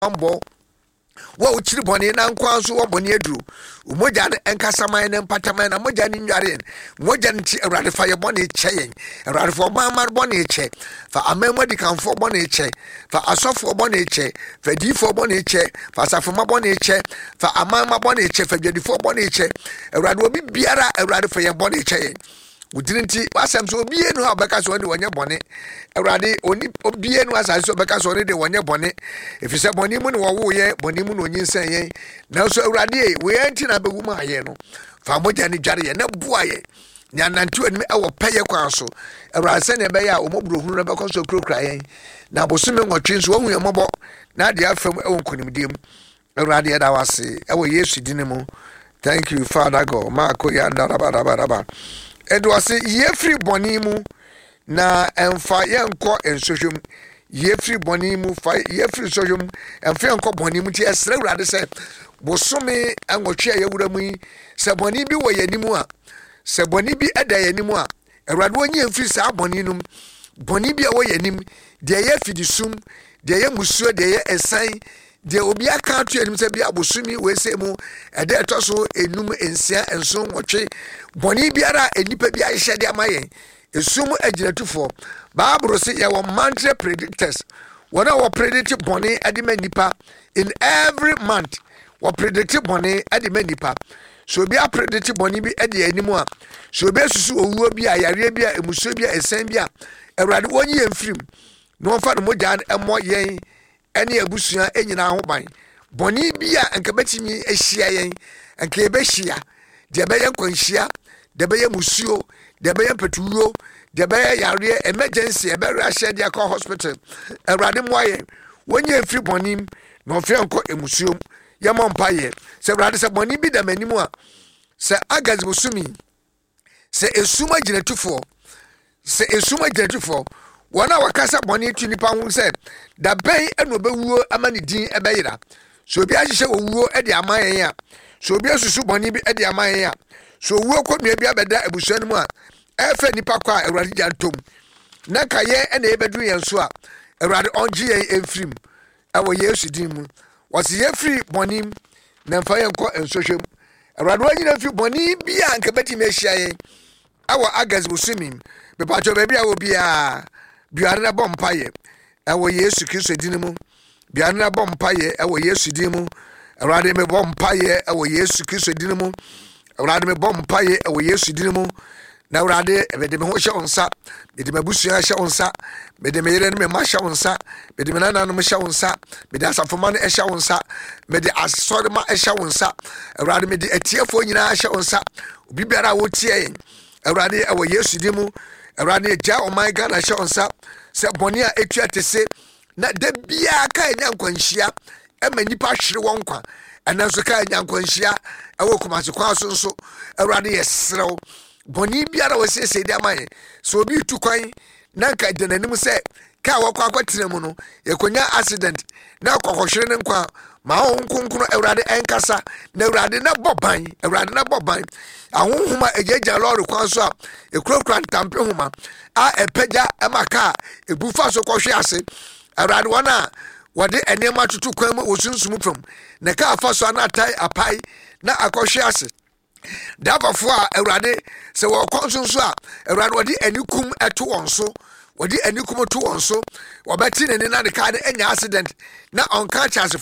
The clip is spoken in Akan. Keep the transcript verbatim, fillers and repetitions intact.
ambo wo uchiri boni na nkwa so wo boni aduru umoja ne enkasaman ne mpataman na moja ne nware moja ne ti awrade fa ye boni cheyen awrade fo bamar boni che fa amemodi kanfo boni che fa asofo boni che fa difo boni che fa safoma boni che fa amama boni che fa dwadifo boni che awrade obi biara awrade fa ye boni cheyen udirinti wasam so obi enu abeka so ne wonye boni awrade oni obi enu asase so beka so ne de wonye boni efise boni mu ne wo ye boni mu no nyinsan ye na so awrade we anti na bewu ma ye no fa moja ne dware ye na bua ye nya nantu enu e wo peye kwa so awrade se ne be ya omobrohunu na beka so krokra ye na bosume nwotwe so hu ye mobo na de afam e won konimdiem awrade da wase e wo Yesu dinimu. Thank you Father God. Marco ya darabarabaraba Edwase yefri bonimu na emfa yenko ensohwem yefri bonimu fa yefri sohwem emfa yenko bonimu ti esre wurade se bosome anwotwe yewura mu yi se boni bi wo yanimu a se boni bi eda yanimu a awurade wonyi emfiri sa boni num boni bi a wo yanim de ye fidisum de ye musuo de ye esan de obi aka atu anim se bi abosumi we se mu ede etoso enum ensia enso nwotwe boni biara enipa bi ahye de amaye esum aginatufo baabro se ye wo monthly predictors wona wo predict boni ade manipa in every month wo predict boni ade manipa so bi a predict boni bi ade animu a so be susu owuo bi a yare bi a emuso bi a esen bi a awurade wonyi emfirim no fa no moja emo yen ene abusua enyina ho ban boni bi a anka betimi ehia yen anka ebehia de be yen kwanhia de be yen musuo de be yen petulo de be yare emergency e be rahye de akọ hospital awurade moye wonye efiri bonim no fe enko emusuo ye mo mpaye se awurade se boni bi da manimu a se agazi bosumi se esuma ginatufo se esuma ginatufo wana wakasa boni tu nipa hu se da ben eno bewuo amani din ebeyira so obi ahye owuo e de amayen ya so obi asusu boni bi e de amayen ya so owuo kodua bi abeda abusuan mu a efe nipa kwa awurade jantom na kaye ena ebedu yen so a awurade onji yen emfrim awo Yesu din mu wasi yefri boni na mfa yen ko ensohwem awurade wanyina fri boni bi a nka beti mehia yen awo agaz busumim be pacho be bia wo bia biare na bompaye ewo Yesu Kristo dinimu biare na bompaye ewo Yesu dinimu awurade me bompaye ewo Yesu Kristo dinimu awurade me bompaye ewo Yesu dinimu na awurade me de me ho hye onsa me de mabusua hye onsa me de me yere me ma hye onsa me de me nana no me hye onsa me de asafoma no hye onsa me de asore ma hye onsa awurade me de atiefo nyina hye onsa obi biara wo tie awurade ewo Yesu dinimu awurade ja o my God na hye onsa se boni a etua tese na da bia ka nya nkwanhia e ma nipa hwere won kwa enanso ka nya nkwanhia e wo komase kwa so nso awurade yesrew boni biara wo sese de amaye so obi tu kwan na ka denanim se ka wakwa akwatere mu no yekonya accident na kokohwere ne nkwa ma ho nkonkoro awurade enkasa na awurade na boban awurade na boban ahonhoma ejeja lord kwan so a ekurokura ntampe homa a epeja emaka ebufa so kohwe ase awurade wana wode enema tutu kwan mu wosunsum pam na ka afa so na atai apai na akohwe ase dabafo a awurade se wo konso so a awurade wode anikum eto won so wodi anikum to won so wobeti ne na de ka de enya accident na on ka chance